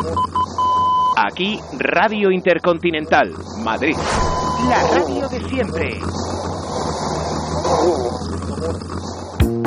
Aquí Radio Intercontinental, Madrid. La radio de siempre.